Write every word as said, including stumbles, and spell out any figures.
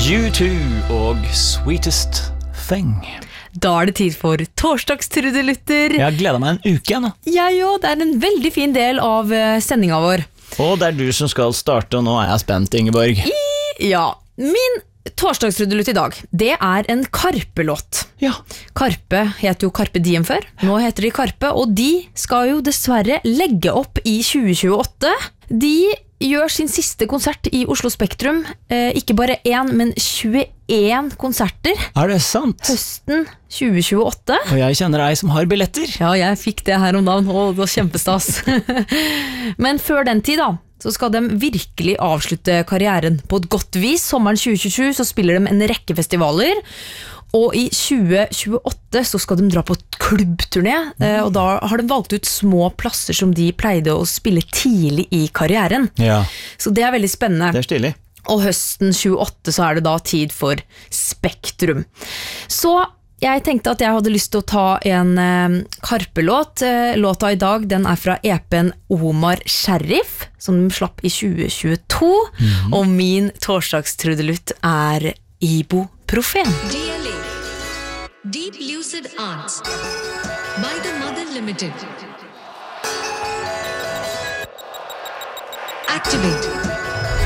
U two og Sweetest Thing. Da er det tid for torsdagstrudelutter. Jeg har gledet meg en uke igjen. Jeg jo, det er en veldig fin del av sendingen vår. Og det er du som skal starte, og nå er jeg spent, Ingeborg. I, ja, min torsdagstrudelutt i dag, det er en Karpe-låt. Ja. Karpe heter jo Carpe Diem før. Nå heter de Karpe, og de skal jo dessverre legge opp i tjue tjueåtte. De gjør sin siste konsert i Oslo Spektrum. Eh, ikke bare én, men tjueen konserter. Er det sant? Høsten tjue tjueåtte. Og jeg kjenner deg som har billetter. Ja, jeg fikk det her om dagen, og det var kjempestas. Men før den tid da, så skal de virkelig avslutte karrieren på et godt vis. Sommeren tjue tjuesju så spiller de en rekke festivaler, og i tjue tjueåtte så skal de dra på klubbturné, mm. og da har de valgt ut små plasser som de pleide å spille tidlig i karrieren. Ja. Så det er veldig spennende. Det er stilig. Og høsten tjueåtte så er det da tid for Spektrum. Så jeg tenkte at jeg hadde lyst til å ta en eh, Karpe-låt. Eh, låta i dag, den er fra E P-en Omar Sheriff, som de slapp i tjue tjueto, mm. og min torsdagstrudelutt er Ibuprofen. Deep Lucid Arts by the Mother Limited. Activate.